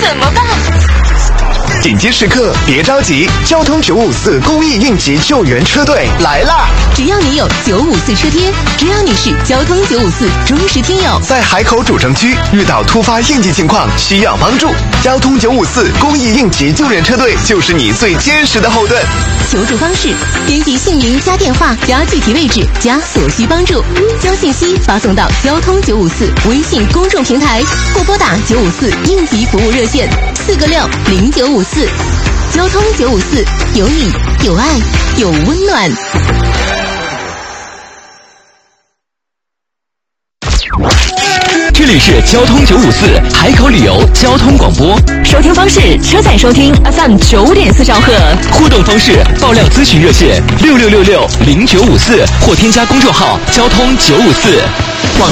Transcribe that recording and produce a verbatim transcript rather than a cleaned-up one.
怎么办？ 紧急时刻别着急，交通九五四公益应急救援车队来啦！ 只要你有九五四车贴，只要你是交通九五四忠实听友， 在海口主城区遇到突发应急情况需要帮助，交通九五四公益应急救援车队就是你最坚实的后盾。 求助方式：编辑姓名加电话加具体位置加所需帮助，将信息发送到交通九五四微信公众平台，或拨打九五四应急服务热线四个六零九五四。交通九五四，有你，有爱，有温暖。 这里是交通九五四海口旅游交通广播， 收听方式：车载收听 F M 九点四兆赫。 互动方式：爆料咨询热线六六六六零九五四，或添加公众号交通九五四。 网